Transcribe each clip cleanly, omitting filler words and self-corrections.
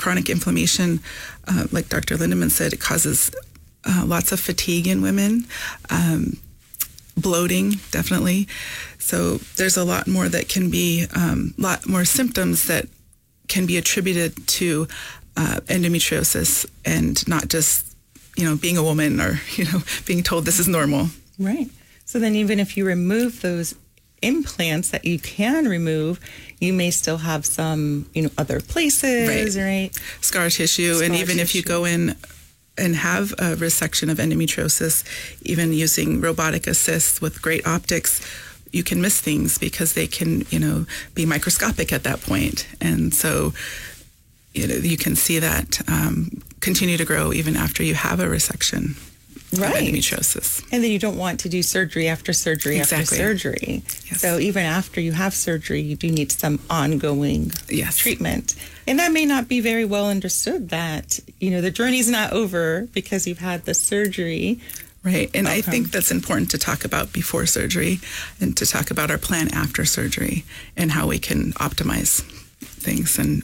chronic inflammation, like Dr. Lindemann said, it causes lots of fatigue in women, bloating, definitely. So there's a lot more that can be, lot more symptoms that can be attributed to endometriosis, and not just, being a woman or, being told this is normal. Right. So then even if you remove those implants that you can remove, you may still have some, other places, right? Scar tissue. And even if you go in and have a resection of endometriosis, even using robotic assists with great optics, you can miss things because they can, be microscopic at that point. And so, you can see that continue to grow even after you have a resection. Right. Of endometriosis. And then you don't want to do surgery after surgery after surgery. Yes. So even after you have surgery, you do need some ongoing treatment. And that may not be very well understood, that, the journey's not over because you've had the surgery. Right. And I think that's important to talk about before surgery, and to talk about our plan after surgery and how we can optimize things and,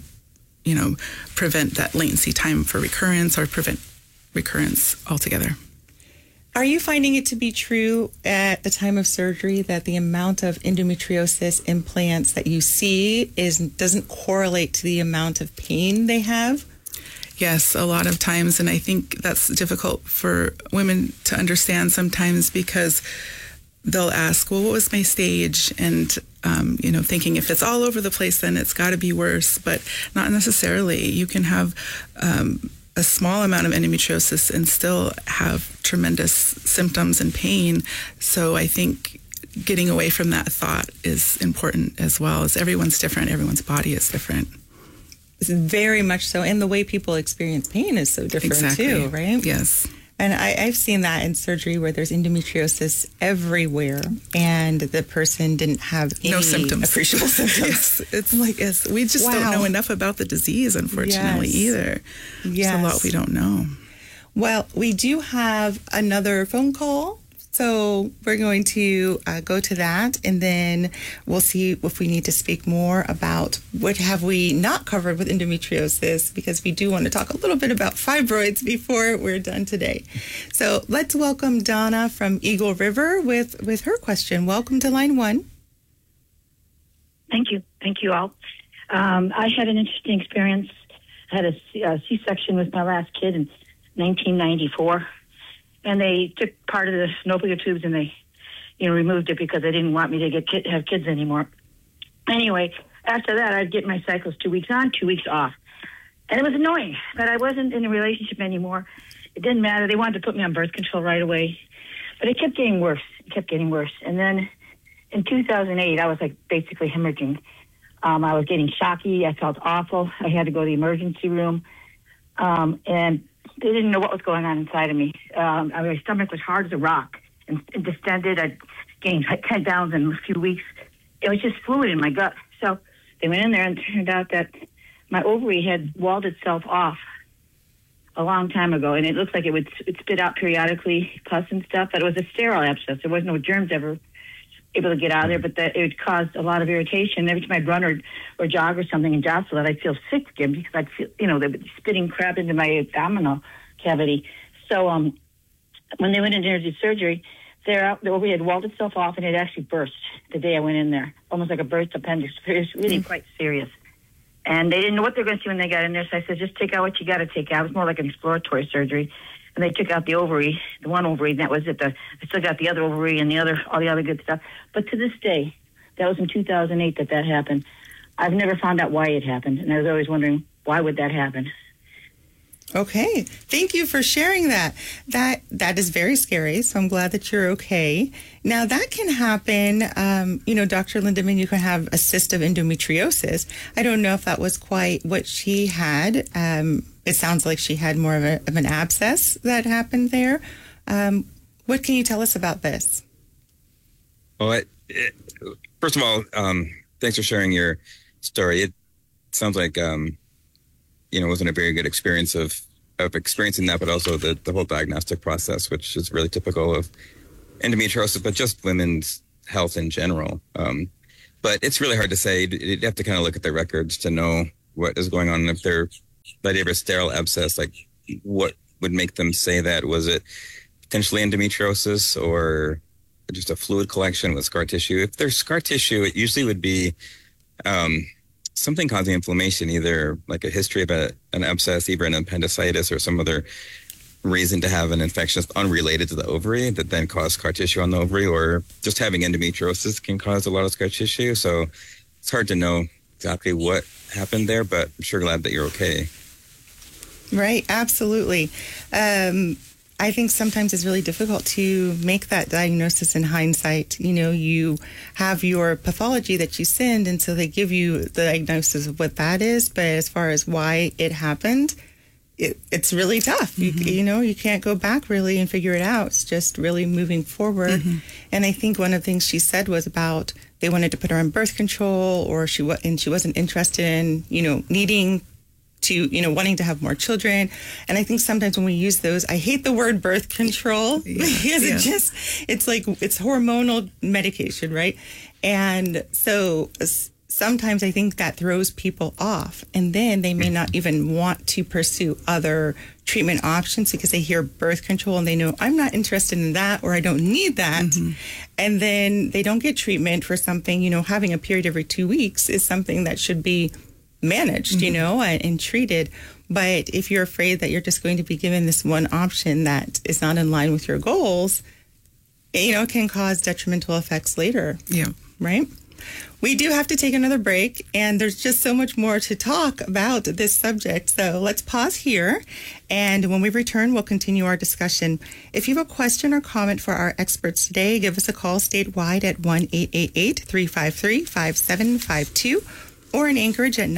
prevent that latency time for recurrence, or prevent recurrence altogether. Are you finding it to be true at the time of surgery that the amount of endometriosis implants that you see doesn't correlate to the amount of pain they have? Yes, a lot of times. And I think that's difficult for women to understand sometimes, because they'll ask, well, what was my stage? And, thinking if it's all over the place, then it's got to be worse. But not necessarily. You can have a small amount of endometriosis and still have tremendous symptoms and pain. So I think getting away from that thought is important as well, as everyone's different. Everyone's body is different. It's very much so. And the way people experience pain is so different too, right? Yes. And I've seen that in surgery where there's endometriosis everywhere, and the person didn't have any appreciable symptoms. Yes. It's like, we just don't know enough about the disease, unfortunately, either. Yes. There's a lot we don't know. Well, we do have another phone call, so we're going to go to that, and then we'll see if we need to speak more about what have we not covered with endometriosis, because we do want to talk a little bit about fibroids before we're done today. So let's welcome Donna from Eagle River with her question. Welcome to line 1. Thank you. Thank you all. I had an interesting experience. I had a C-section with my last kid in 1994. And they took part of the fallopian tubes and they, removed it because they didn't want me to have kids anymore. Anyway, after that, I'd get my cycles 2 weeks on, 2 weeks off. And it was annoying, but I wasn't in a relationship anymore. It didn't matter. They wanted to put me on birth control right away. But it kept getting worse. And then in 2008, I was basically hemorrhaging. I was getting shocky. I felt awful. I had to go to the emergency room. And they didn't know what was going on inside of me. My stomach was hard as a rock and distended. I gained 10 pounds in a few weeks. It was just fluid in my gut. So they went in there, and it turned out that my ovary had walled itself off a long time ago, and it looked like it would spit out periodically pus and stuff, but it was a sterile abscess. There was no germs ever able to get out of there, but it caused a lot of irritation. Every time I'd run or jog or something and jostle it, I'd feel sick again because I'd feel, they were spitting crap into my abdominal cavity. So when they went in there to do surgery, the ovary had walled itself off, and it actually burst the day I went in there, almost like a burst appendix. It was really quite serious. And they didn't know what they were going to see when they got in there, so I said, just take out what you got to take out. It was more like an exploratory surgery. And they took out the ovary, the one ovary, and that was it. I still got the other ovary and all the other good stuff. But to this day, that was in 2008 that happened. I've never found out why it happened, and I was always wondering, why would that happen? Okay. Thank you for sharing that. That is very scary, so I'm glad that you're okay. Now, that can happen, Dr. Lindemann, you can have a cyst of endometriosis. I don't know if that was quite what she had. It sounds like she had more of an abscess that happened there. What can you tell us about this? Well, first of all, thanks for sharing your story. It sounds like, it wasn't a very good experience of experiencing that, but also the whole diagnostic process, which is really typical of endometriosis, but just women's health in general. But it's really hard to say. You'd have to kind of look at the records to know what is going on, if there the idea of a sterile abscess, like what would make them say that? Was it potentially endometriosis or just a fluid collection with scar tissue? If there's scar tissue, it usually would be something causing inflammation, either like a history of an abscess, either an appendicitis or some other reason to have an infection that's unrelated to the ovary that then cause scar tissue on the ovary, or just having endometriosis can cause a lot of scar tissue. So it's hard to know exactly what happened there, but I'm sure glad that you're okay. Right, absolutely. I think sometimes it's really difficult to make that diagnosis in hindsight. You know, you have your pathology that you send, and so they give you the diagnosis of what that is. But as far as why it happened, it's really tough. Mm-hmm. You can't go back really and figure it out. It's just really moving forward. Mm-hmm. And I think one of the things she said was about they wanted to put her on birth control, or she wasn't interested in, needing to, wanting to have more children. And I think sometimes when we use those, I hate the word birth control because it's like, it's hormonal medication, right? And so sometimes I think that throws people off, and then they may not even want to pursue other treatment options because they hear birth control and they know I'm not interested in that, or I don't need that. Mm-hmm. And then they don't get treatment for something. Having a period every 2 weeks is something that should be managed, mm-hmm. And treated. But if you're afraid that you're just going to be given this one option that is not in line with your goals, it can cause detrimental effects later. Yeah. Right? We do have to take another break, and there's just so much more to talk about this subject. So let's pause here, and when we return, we'll continue our discussion. If you have a question or comment for our experts today, give us a call statewide at 1-888-353-5752 or in Anchorage at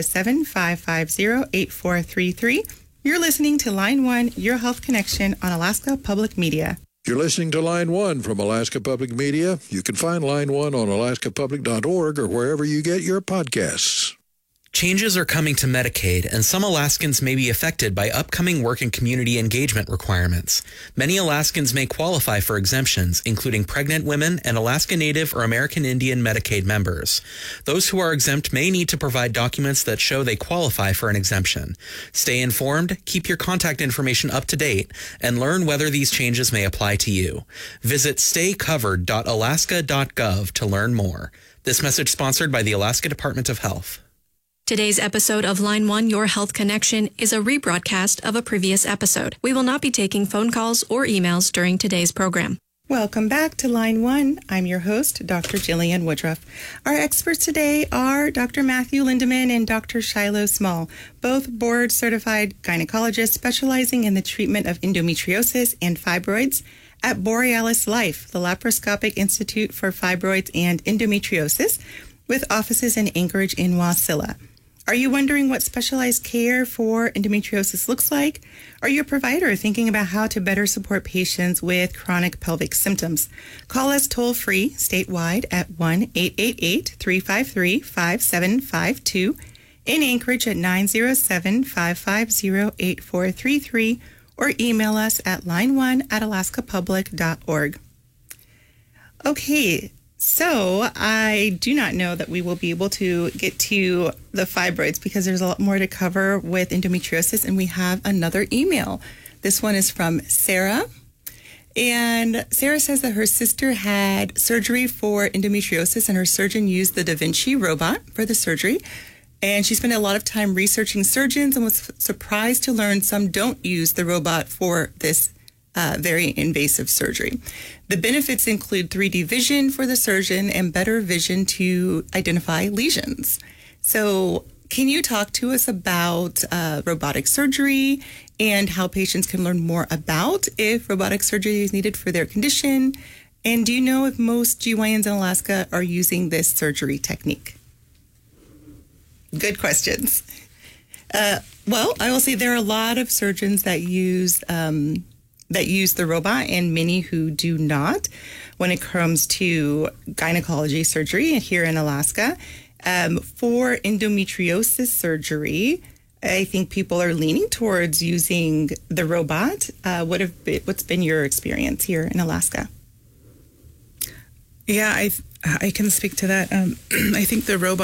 907-550-8433. You're listening to Line 1, Your Health Connection on Alaska Public Media. You're listening to Line 1 from Alaska Public Media. You can find Line 1 on alaskapublic.org or wherever you get your podcasts. Changes are coming to Medicaid, and some Alaskans may be affected by upcoming work and community engagement requirements. Many Alaskans may qualify for exemptions, including pregnant women and Alaska Native or American Indian Medicaid members. Those who are exempt may need to provide documents that show they qualify for an exemption. Stay informed, keep your contact information up to date, and learn whether these changes may apply to you. Visit staycovered.alaska.gov to learn more. This message sponsored by the Alaska Department of Health. Today's episode of Line 1 Your Health Connection is a rebroadcast of a previous episode. We will not be taking phone calls or emails during today's program. Welcome back to Line 1. I'm your host, Dr. Jillian Woodruff. Our experts today are Dr. Matthew Lindeman and Dr. Shiloh Small, both board-certified gynecologists specializing in the treatment of endometriosis and fibroids at Borealis Life, the Laparoscopic Institute for Fibroids and Endometriosis, with offices in Anchorage and Wasilla. Are you wondering what specialized care for endometriosis looks like? Are you a provider thinking about how to better support patients with chronic pelvic symptoms? Call us toll-free statewide at 1-888-353-5752, in Anchorage at 907-550-8433, or email us at line1@alaskapublic.org. Okay. So I do not know that we will be able to get to the fibroids because there's a lot more to cover with endometriosis, and we have another email. This one is from Sarah, and Sarah says that her sister had surgery for endometriosis, and her surgeon used the Da Vinci robot for the surgery, and she spent a lot of time researching surgeons and was surprised to learn some don't use the robot for this very invasive surgery. The benefits include 3D vision for the surgeon and better vision to identify lesions. So can you talk to us about robotic surgery and how patients can learn more about if robotic surgery is needed for their condition? And do you know if most GYNs in Alaska are using this surgery technique? Good questions. Well, I will say there are a lot of surgeons that use the robot and many who do not when it comes to gynecology surgery here in Alaska. For endometriosis surgery, I think people are leaning towards using the robot. What's been your experience here in Alaska? Yeah, I can speak to that. I think the robot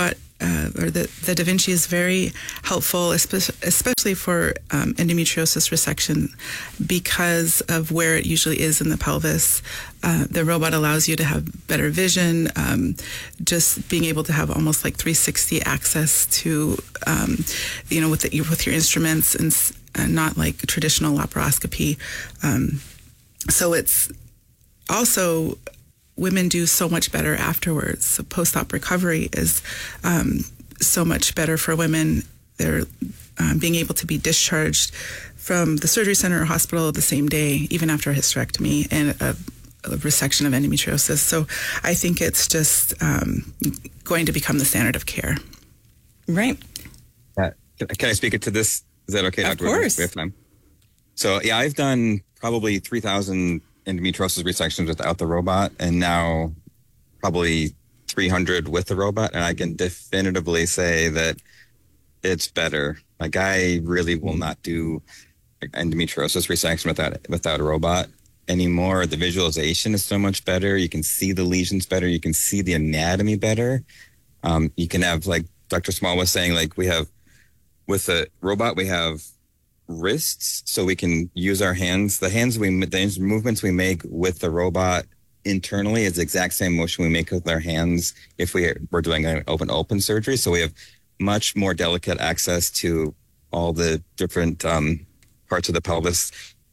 or the Da Vinci is very helpful, especially for endometriosis resection, because of where it usually is in the pelvis. The robot allows you to have better vision, just being able to have almost like 360 access to, with your instruments, and not like traditional laparoscopy. So it's also, women do so much better afterwards. So post-op recovery is so much better for women. They're being able to be discharged from the surgery center or hospital the same day, even after a hysterectomy and a resection of endometriosis. So I think it's just going to become the standard of care. Right. Can I speak to this? Is that okay, Dr. Of course. We have time. So, yeah, I've done probably 3,000 endometriosis resections without the robot, and now probably 300 with the robot, and I can definitively say that it's better. Like, I really will not do endometriosis resection without a robot anymore. The visualization is so much better. You can see the lesions better. You can see the anatomy better. You can have, like Dr. Small was saying, like with the robot, we have wrists, so we can use our hands. The movements we make with the robot internally is the exact same motion we make with our hands if we're doing an open surgery. So we have much more delicate access to all the different parts of the pelvis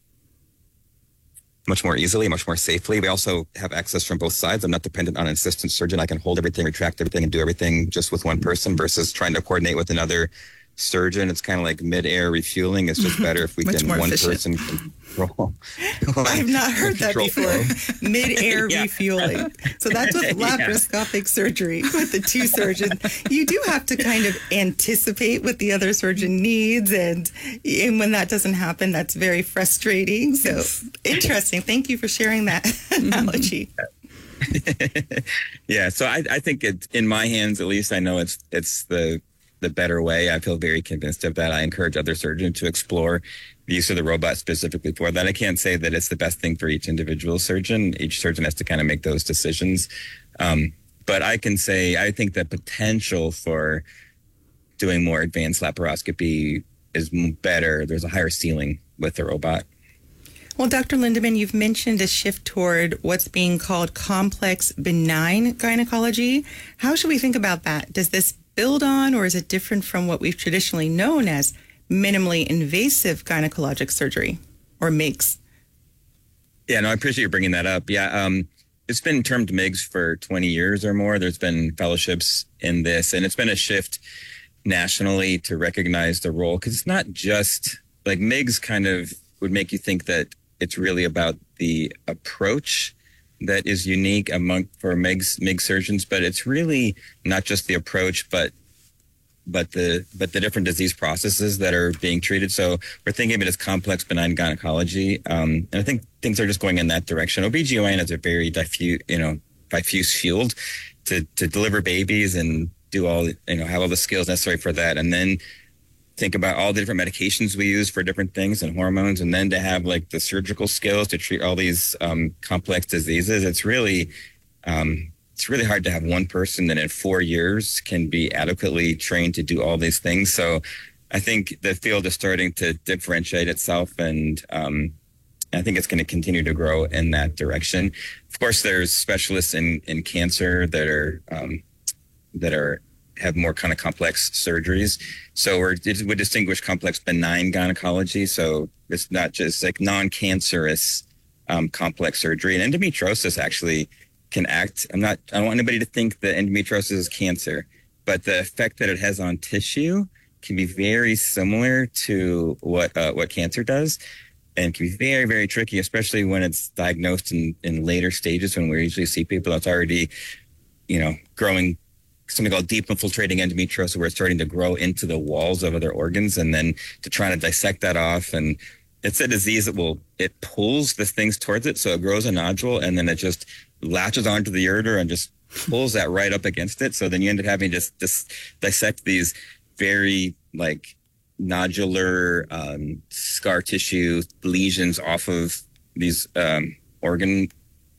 much more easily, much more safely. We also have access from both sides. I'm not dependent on an assistant surgeon. I can hold everything, retract everything, and do everything just with one person versus trying to coordinate with another surgeon. It's kind of like mid-air refueling. It's just better if we can one person control. I have not heard that before. Mid-air refueling. So that's with laparoscopic surgery with the two surgeons. You do have to kind of anticipate what the other surgeon needs, and when that doesn't happen, that's very frustrating. So interesting. Thank you for sharing that analogy. Yeah, so I think in my hands, at least, I know it's the better way. I feel very convinced of that. I encourage other surgeons to explore the use of the robot specifically for that. I can't say that it's the best thing for each individual surgeon. Each surgeon has to kind of make those decisions. But I can say, I think the potential for doing more advanced laparoscopy is better. There's a higher ceiling with the robot. Well, Dr. Lindeman, you've mentioned a shift toward what's being called complex benign gynecology. How should we think about that? Does this build on, or is it different from what we've traditionally known as minimally invasive gynecologic surgery, or MIGS? Yeah, no, I appreciate you bringing that up. Yeah, it's been termed MIGS for 20 years or more. There's been fellowships in this, and it's been a shift nationally to recognize the role, because it's not just like MIGS kind of would make you think that it's really about the approach that is unique for MIG surgeons, but it's really not just the approach, but the different disease processes that are being treated. So we're thinking of it as complex benign gynecology, and I think things are just going in that direction. OBGYN is a very diffuse field to deliver babies and do all, have all the skills necessary for that, and then think about all the different medications we use for different things and hormones, and then to have like the surgical skills to treat all these complex diseases. It's really hard to have one person that in 4 years can be adequately trained to do all these things. So I think the field is starting to differentiate itself, and I think it's going to continue to grow in that direction. Of course, there's specialists in cancer that have more kind of complex surgeries. So we distinguish complex benign gynecology. So it's not just like non-cancerous complex surgery. And endometriosis actually can act. I don't want anybody to think that endometriosis is cancer, but the effect that it has on tissue can be very similar to what cancer does, and can be very, very tricky, especially when it's diagnosed in later stages, when we usually see people that's already, growing something called deep infiltrating endometriosis, where it's starting to grow into the walls of other organs, and then to try to dissect that off. And it's a disease that it pulls the things towards it. So it grows a nodule, and then it just latches onto the ureter and just pulls that right up against it. So then you end up having to just dissect these very nodular scar tissue lesions off of these other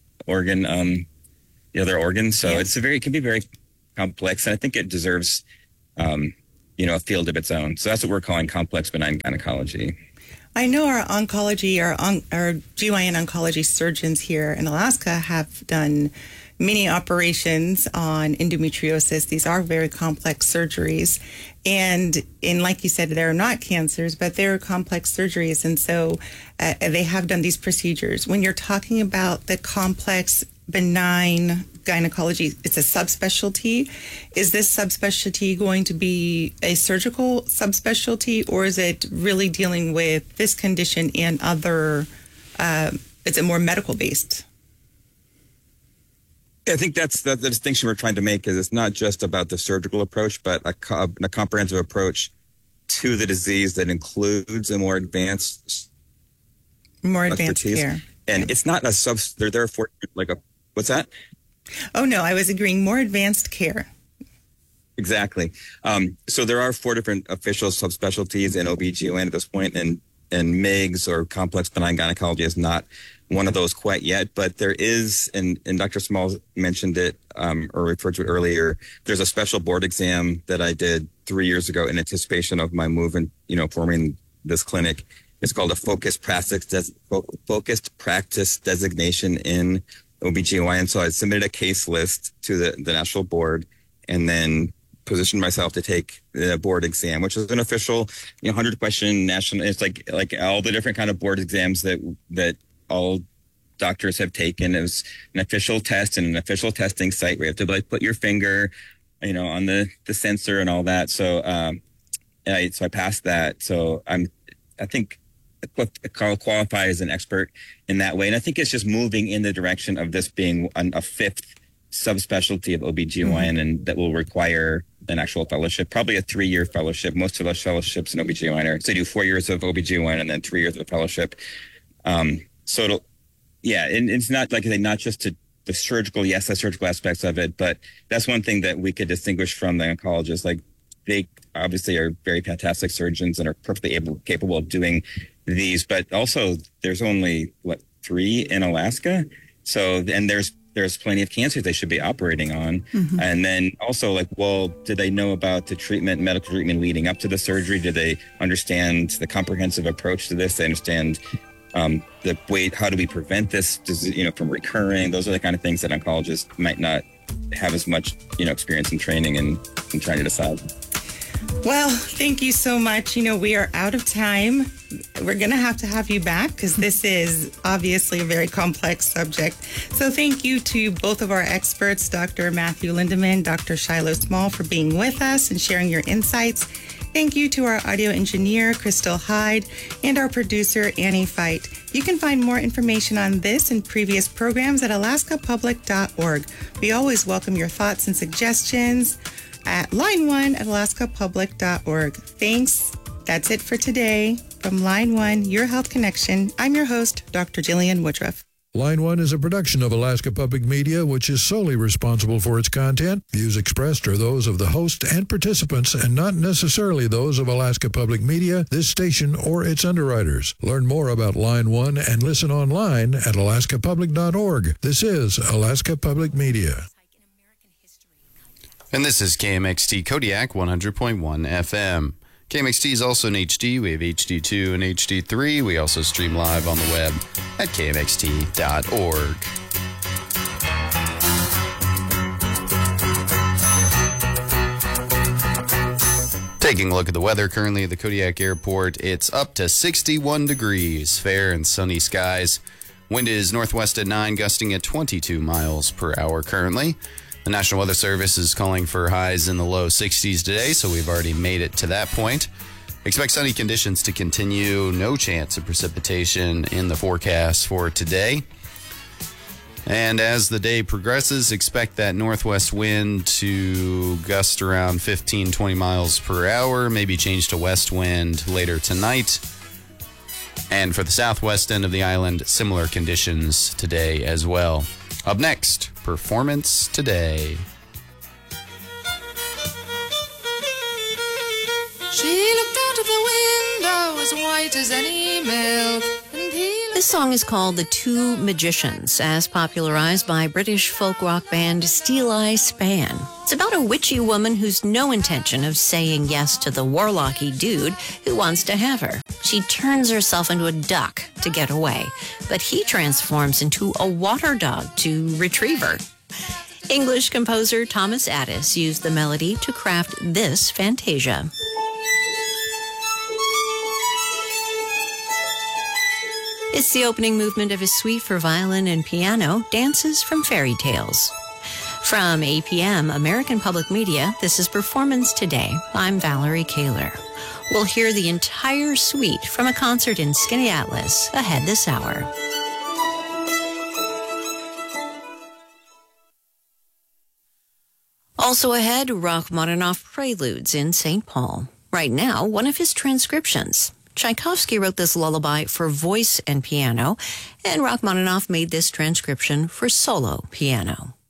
organs. So it can be very complex, and I think it deserves a field of its own. So that's what we're calling complex benign gynecology. I know our oncology, our GYN oncology surgeons here in Alaska have done many operations on endometriosis. These are very complex surgeries. And like you said, they're not cancers, but they're complex surgeries. And so they have done these procedures. When you're talking about the complex benign gynecology, it's a subspecialty. Is this subspecialty going to be a surgical subspecialty, or is it really dealing with this condition and other, is it more medical based? I think that's the distinction we're trying to make, is it's not just about the surgical approach, but a comprehensive approach to the disease that includes a more advanced care. And it's not a they're there for what's that? Oh, no, I was agreeing, more advanced care. Exactly. So there are 4 different official subspecialties in OBGYN at this point, and MIGS, or complex benign gynecology, is not one of those quite yet, but there is, and Dr. Small mentioned it or referred to it earlier, there's a special board exam that I did 3 years ago in anticipation of my move and, forming this clinic. It's called a focused practice designation in OBGYN. So I submitted a case list to the national board, and then positioned myself to take the board exam, which is an official, 100-question national. It's like all the different kind of board exams that all doctors have taken. It was an official test and an official testing site where you have to put your finger, on the sensor and all that. So, I passed that. So I think I qualify as an expert in that way. And I think it's just moving in the direction of this being a 5th subspecialty of OBGYN, and that will require an actual fellowship, probably a 3-year fellowship. Most of us fellowships in OBGYN are, so you do 4 years of OBGYN and then 3 years of fellowship. So and it's not not just to the surgical, the surgical aspects of it, but that's one thing that we could distinguish from the oncologists. They obviously are very fantastic surgeons and are perfectly capable of doing these, but also there's only 3 in Alaska. So, and there's plenty of cancers they should be operating on. Mm-hmm. And then also do they know about the medical treatment leading up to the surgery? Do they understand the comprehensive approach to this? They understand the way, how do we prevent this disease, from recurring? Those are the kind of things that oncologists might not have as much, experience and training in trying to decide. Well, thank you so much. We are out of time. We're going to have you back because this is obviously a very complex subject. So thank you to both of our experts, Dr. Matthew Lindeman, Dr. Shiloh Small, for being with us and sharing your insights. Thank you to our audio engineer, Crystal Hyde, and our producer, Annie Fight. You can find more information on this and previous programs at alaskapublic.org. We always welcome your thoughts and suggestions at line1 at alaskapublic.org. Thanks. That's it for today. From Line 1, Your Health Connection, I'm your host, Dr. Jillian Woodruff. Line 1 is a production of Alaska Public Media, which is solely responsible for its content. Views expressed are those of the host and participants and not necessarily those of Alaska Public Media, this station, or its underwriters. Learn more about Line 1 and listen online at alaskapublic.org. This is Alaska Public Media. And this is KMXT Kodiak 100.1 FM. KMXT is also in HD. We have HD2 and HD3. We also stream live on the web at kmxt.org. Taking a look at the weather currently at the Kodiak Airport, it's up to 61 degrees, fair and sunny skies. Wind is northwest at 9, gusting at 22 miles per hour currently. The National Weather Service is calling for highs in the low 60s today, so we've already made it to that point. Expect sunny conditions to continue. No chance of precipitation in the forecast for today. And as the day progresses, expect that northwest wind to gust around 15-20 miles per hour, maybe change to west wind later tonight. And for the southwest end of the island, similar conditions today as well. Up next, Performance Today. She looked out of the window as white as any milk, and he This song is called The Two Magicians, as popularized by British folk rock band Steeleye Span. It's about a witchy woman who's no intention of saying yes to the warlocky dude who wants to have her. She turns herself into a duck to get away, but he transforms into a water dog to retrieve her. English composer Thomas Addis used the melody to craft this fantasia. It's the opening movement of his suite for violin and piano, Dances from Fairy Tales. From APM, American Public Media, this is Performance Today. I'm Valerie Kaler. We'll hear the entire suite from a concert in Skinny Atlas ahead this hour. Also ahead, Rachmaninoff Preludes in St. Paul. Right now, one of his transcriptions. Tchaikovsky wrote this lullaby for voice and piano, and Rachmaninoff made this transcription for solo piano.